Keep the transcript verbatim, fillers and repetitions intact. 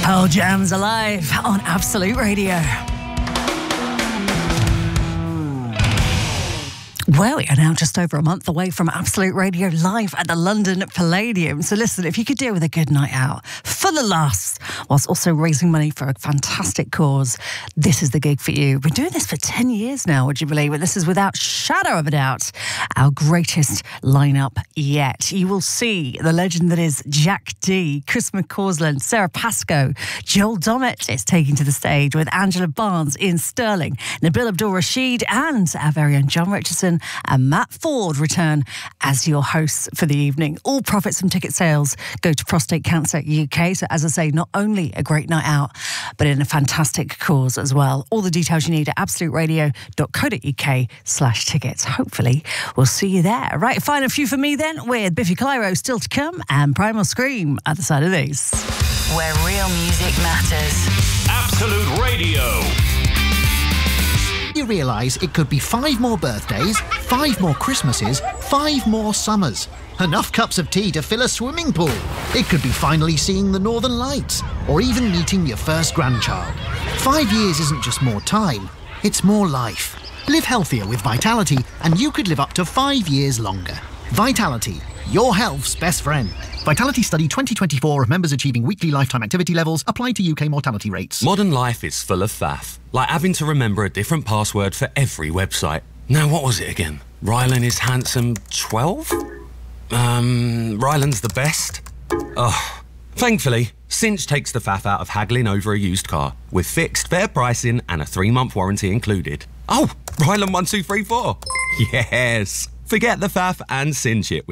Pearl Jam's Alive on Absolute Radio. Well, we are now just over a month away from Absolute Radio live at the London Palladium. So listen, if you could do with a good night out, full of laughs, whilst also raising money for a fantastic cause, this is the gig for you. We've been doing this for ten years now, would you believe it? This is without shadow of a doubt our greatest lineup yet. You will see the legend that is Jack D, Chris McCausland, Sarah Pascoe, Joel Dommett is taking to the stage with Angela Barnes, Ian Sterling, Nabil Abdul-Rashid and our very own John Richardson and Matt Ford return as your hosts for the evening. All profits from ticket sales go to Prostate Cancer U K. So as I say, not only a great night out, but in a fantastic cause as well. All the details you need at absoluteradio.co.uk slash tickets. Hopefully we'll see you there. Right, final few for me then with Biffy Clyro still to come and Primal Scream at the side of these. Where real music matters. Absolute Radio. You realise it could be five more birthdays, five more Christmases, five more summers. Enough cups of tea to fill a swimming pool. It could be finally seeing the Northern Lights, or even meeting your first grandchild. Five years isn't just more time, it's more life. Live healthier with Vitality, and you could live up to five years longer. Vitality, your health's best friend. Vitality Study twenty twenty-four of members achieving weekly lifetime activity levels applied to U K mortality rates. Modern life is full of faff, like having to remember a different password for every website. Now, what was it again? Rylan is handsome twelve? Um, Rylan's the best? Oh, thankfully, Cinch takes the faff out of haggling over a used car, with fixed, fair pricing and a three-month warranty included. Oh, Rylan one two three four. Yes! Forget the faff and cinch it with